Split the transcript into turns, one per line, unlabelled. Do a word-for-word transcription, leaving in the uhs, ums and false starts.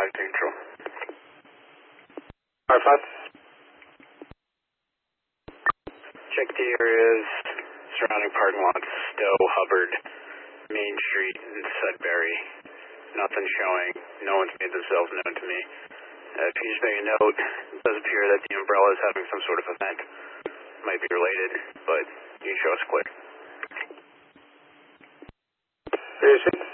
five Central. five five. Check the areas surrounding parking lots, Stowe, Hubbard, Main Street, and Sudbury. Nothing showing. No one's made themselves known to me. Uh, if you just make a note, it does appear that the umbrella is having some sort of event. Might be related, but you can show us clear.
Three six.